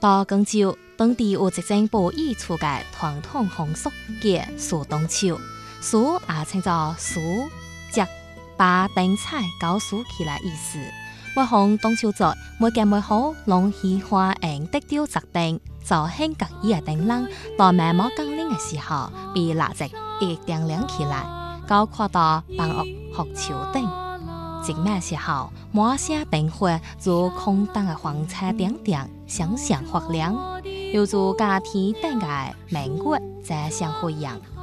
到广州，当地有一种保育厝嘅传统风俗叫树洞树，树也稱作樹隻，把燈彩搞豎起來意思。每逢中秋節，每間每戶攏喜歡用得到紮燈，就興各異嘅燈籠，到晚末降臨嘅時候，被蠟燭一點亮起來，到看到房屋學潮燈。即咩時候，滿些燈火如空蕩嘅黃彩點點，閃閃發亮，猶如家天頂嘅明月在相輝映。